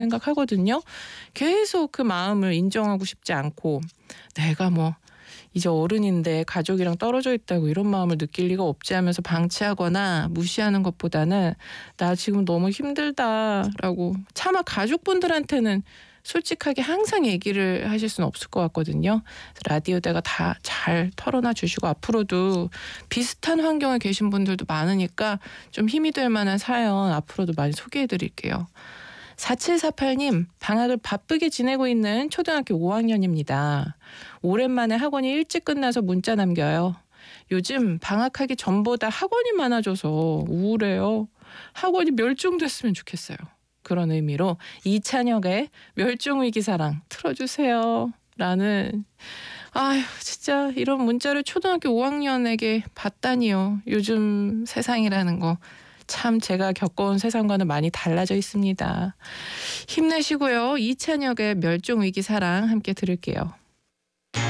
생각하거든요. 계속 그 마음을 인정하고 싶지 않고 내가 뭐 이제 어른인데 가족이랑 떨어져 있다고 이런 마음을 느낄 리가 없지 하면서 방치하거나 무시하는 것보다는 나 지금 너무 힘들다라고 차마 가족분들한테는 솔직하게 항상 얘기를 하실 수는 없을 것 같거든요. 라디오대가 다 잘 털어놔 주시고 앞으로도 비슷한 환경에 계신 분들도 많으니까 좀 힘이 될 만한 사연 앞으로도 많이 소개해 드릴게요. 4748님, 방학을 바쁘게 지내고 있는 초등학교 5학년입니다. 오랜만에 학원이 일찍 끝나서 문자 남겨요. 요즘 방학하기 전보다 학원이 많아져서 우울해요. 학원이 멸종됐으면 좋겠어요. 그런 의미로 이찬혁의 멸종위기사랑 틀어주세요. 라는 아휴 진짜 이런 문자를 초등학교 5학년에게 받다니요. 요즘 세상이라는 거. 참 제가 겪어온 세상과는 많이 달라져 있습니다. 힘내시고요. 이찬혁의 멸종위기 사랑 함께 들을게요.